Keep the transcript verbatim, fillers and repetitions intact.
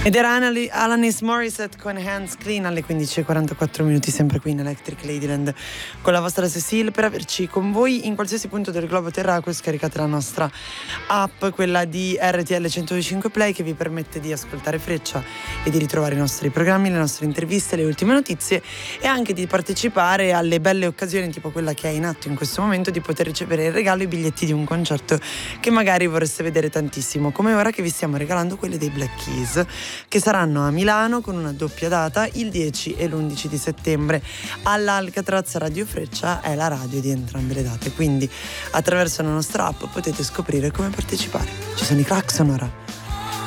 Ed era Anali- Alanis Morissette con Hands Clean alle quindici e quarantaquattro minuti, sempre qui in Electric Ladyland con la vostra Cecile. Per averci con voi in qualsiasi punto del globo terracqueo scaricate la nostra app, quella di R T L centocinque Play, che vi permette di ascoltare Freccia e di ritrovare i nostri programmi, le nostre interviste, le ultime notizie, e anche di partecipare alle belle occasioni tipo quella che è in atto in questo momento, di poter ricevere in regalo i biglietti di un concerto che magari vorreste vedere tantissimo, come ora che vi stiamo regalando quelli dei Black Keys, che saranno a Milano con una doppia data il dieci e l'undici di settembre. All'Alcatraz Radio Freccia è la radio di entrambe le date, quindi attraverso la nostra app potete scoprire come partecipare. Ci sono i Claxon ora.